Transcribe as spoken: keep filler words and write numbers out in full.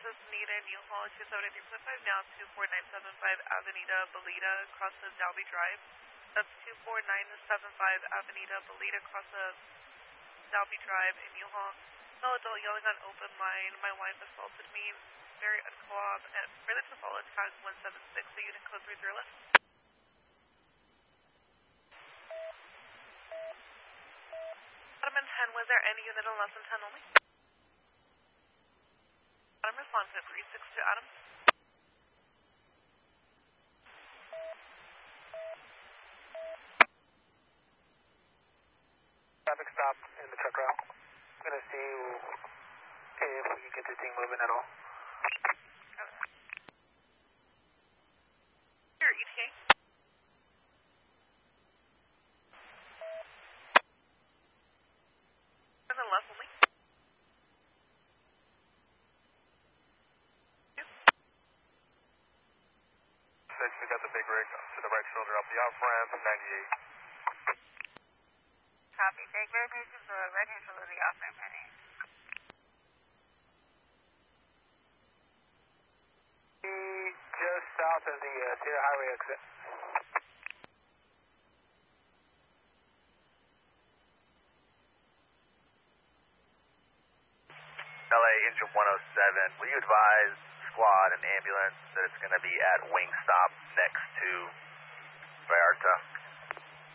is needed, U-Haul two seventy-three point five, now two four nine seven five Avenida Bolita, crosses Dalby Drive. That's two four nine seven five Avenida Bolita, crosses Dalby Drive in U-Haul. No adult yelling on open line. My wife assaulted me. Very uncoop. And further to follow tag one seven six, the unit code three zero left. Bottom and ten, was there any unit on less than ten only? Adam response at three six two Adam. Traffic stop in the truck route. I'm going to see if we can get this thing moving at all. Here, E T A. And then left only. Six, we got the big rig to the right shoulder up the off ramp, ninety-eight. Copy. Big rig to the right hand shoulder of the off ramp, ninety-eight. Just south of the uh, Sierra Highway exit. L A engine one oh seven, will you advise squad and ambulance that it's going to be at Wingstop next to